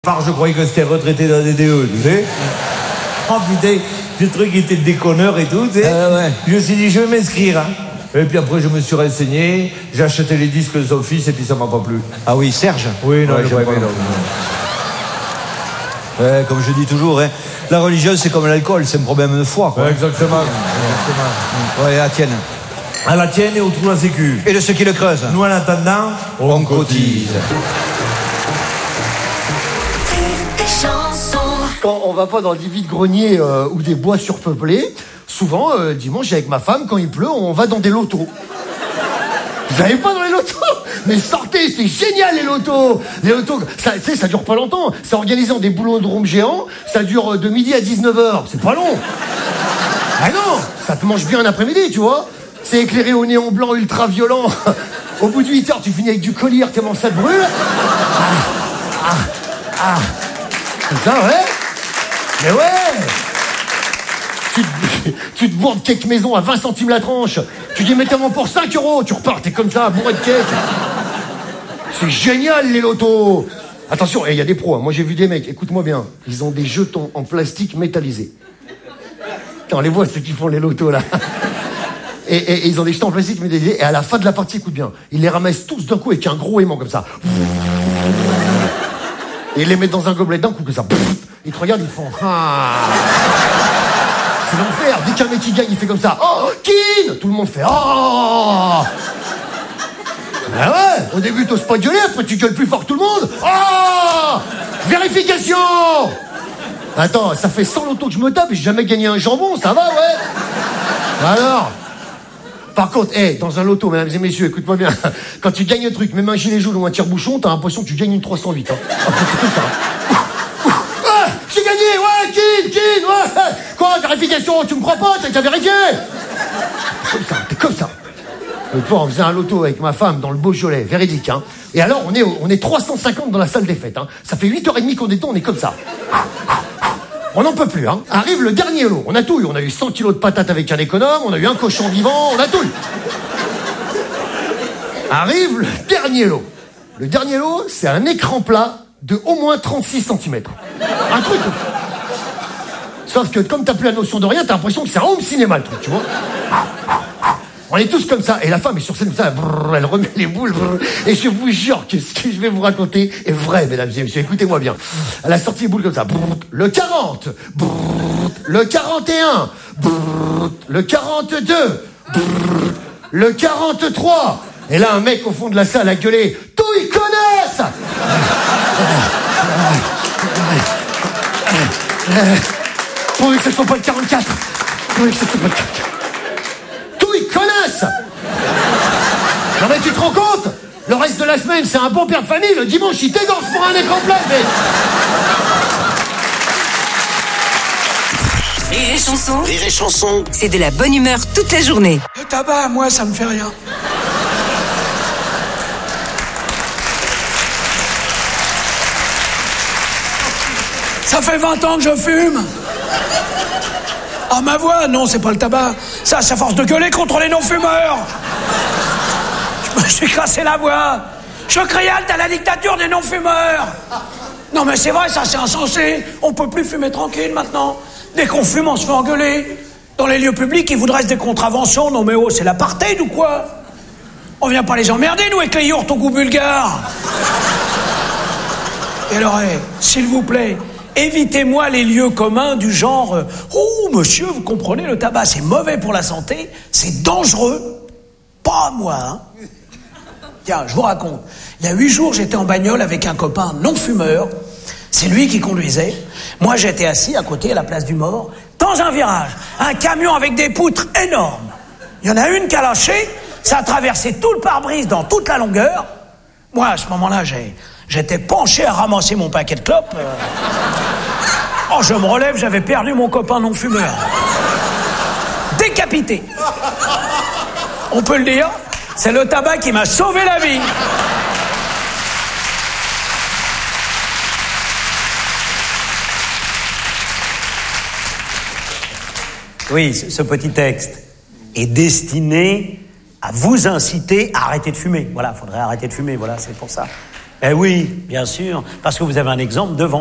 Je croyais que c'était retraité dans des DE, tu sais. Oh putain, ce truc était déconneur et tout, tu sais. Ouais. Je me suis dit, je vais m'inscrire, hein. Et puis après, je me suis renseigné, j'ai acheté les disques de son fils et puis ça m'a pas plu. Ah oui, Serge. Oui, non, ouais, j'ai pas aimé, non. Ouais, comme je dis toujours, hein, la religion, c'est comme l'alcool, c'est un problème de foi, quoi. Ouais, exactement. Ouais, à la tienne. À la tienne et au trou à sécu. Et de ceux qui le creusent. Nous, en attendant, on cotise. Quand on va pas dans des vides-greniers ou des bois surpeuplés, souvent, dimanche, avec ma femme, quand il pleut, on va dans des lotos. Vous allez pas dans les lotos? Mais sortez, c'est génial les lotos! Les lotos, ça, tu sais, ça dure pas longtemps. C'est organisé en des boulodromes géants, ça dure de midi à 19h. C'est pas long! Ah non! Ça te mange bien un après-midi, tu vois? C'est éclairé au néon blanc ultra violent. Au bout de 8 heures, tu finis avec du collier tellement ça te brûle. C'est ça, ouais? Mais ouais! Tu te bourres de cake maison à 20 centimes la tranche. Tu dis, mettez-moi pour 5 €. Tu repars, t'es comme ça, bourré de cake. C'est génial, les lotos. Attention, il y a des pros. Hein. Moi, j'ai vu des mecs, écoute-moi bien. Ils ont des jetons en plastique métallisés. Putain, on les voit, ceux qui font les lotos, là. Et ils ont des jetons en plastique métallisés. Et à la fin de la partie, écoute bien, ils les ramassent tous d'un coup avec un gros aimant, comme ça. Et ils les mettent dans un gobelet d'un coup, comme ça. Ils te regardent, ils font... C'est l'enfer. Dès qu'un mec qui gagne, il fait comme ça. Oh, Keane! Tout le monde fait... Oh! Ah ouais, au début, t'oses pas gueuler, après tu gueules plus fort que tout le monde. Oh! Vérification! Attends, ça fait 100 lotos que je me tape et j'ai jamais gagné un jambon, ça va, ouais? Alors? Par contre, dans un loto, mesdames et messieurs, écoute-moi bien. Quand tu gagnes un truc, même un gilet jaune ou un tire-bouchon, t'as l'impression que tu gagnes une 308. Hein. Ah, c'est comme ça. J'ai gagné, ouais, Keane, ouais. Quoi, vérification, tu me crois pas, t'as qu'à vérifier. T'es comme ça. L'autre fois, on faisait un loto avec ma femme dans le Beaujolais, véridique, hein. Et alors, on est 350 dans la salle des fêtes, hein. Ça fait 8h30 qu'on est dedans, on est comme ça. On n'en peut plus, hein. Arrive le dernier lot. On a tout eu. On a eu 100 kilos de patates avec un économe, on a eu un cochon vivant, on a tout eu. Arrive le dernier lot. Le dernier lot, c'est un écran plat de au moins 36 cm. Un truc. Sauf que comme t'as plus la notion de rien, t'as l'impression que c'est un home cinéma, le truc, tu vois. On est tous comme ça. Et la femme est sur scène comme ça, elle remet les boules. Et je vous jure que ce que je vais vous raconter est vrai, mesdames et messieurs. Écoutez-moi bien. Elle a sorti les boules comme ça. Le 40. Le 41. Le 42. Le 43. Et là, un mec au fond de la salle a gueulé. Tout, ils connaissent! Pourvu que ce soit pas le 44. Pourvu que ce soit pas le 44. Ils connaissent. Non mais tu te rends compte? Le reste de la semaine, c'est un bon père de famille. Le dimanche, il t'égorge pour un écran plat, mais... Rire et chanson, c'est de la bonne humeur toute la journée. Le tabac, moi, ça me fait rien. Ça fait 20 ans que je fume. Ah, ma voix, non, c'est pas le tabac. Ça, c'est à force de gueuler contre les non-fumeurs. Je me suis cassé la voix. Je crie halte à la dictature des non-fumeurs. Non, mais c'est vrai, ça, c'est insensé. On peut plus fumer tranquille, maintenant. Dès qu'on fume, on se fait engueuler. Dans les lieux publics, ils vous dressent des contraventions. Non, mais oh, c'est l'apartheid ou quoi? On vient pas les emmerder, nous, avec les yourtes au goût bulgare. Et alors, s'il vous plaît... évitez-moi les lieux communs du genre oh, monsieur, vous comprenez, le tabac, c'est mauvais pour la santé, c'est dangereux. Pas moi, hein. Tiens, je vous raconte. Il y a 8 jours, j'étais en bagnole avec un copain non-fumeur. C'est lui qui conduisait. Moi, j'étais assis à côté, à la place du mort, dans un virage. Un camion avec des poutres énormes. Il y en a une qui a lâché, ça a traversé tout le pare-brise dans toute la longueur. Moi, à ce moment-là, j'étais penché à ramasser mon paquet de clopes. Oh, je me relève, j'avais perdu mon copain non-fumeur. Décapité. On peut le dire, c'est le tabac qui m'a sauvé la vie. Oui, ce petit texte est destiné à vous inciter à arrêter de fumer. Voilà, il faudrait arrêter de fumer, voilà, c'est pour ça. Eh oui, bien sûr, parce que vous avez un exemple devant